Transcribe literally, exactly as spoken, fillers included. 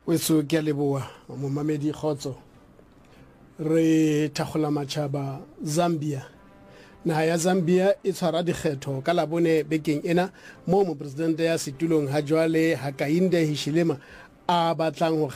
Weso ke a leboa momamedi Khotso re thakgola matjhaba Zambia naha ya Zambia e tshwara dikgetho ka labone bekeng ena mo mo president ya setulong ha jwale Hakainde Hichilema a batlang ho